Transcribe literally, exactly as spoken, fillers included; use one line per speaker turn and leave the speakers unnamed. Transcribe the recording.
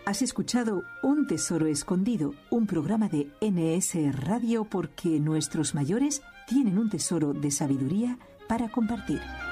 Has escuchado Un Tesoro Escondido, un programa de N S Radio porque nuestros mayores tienen un tesoro de sabiduría para compartir.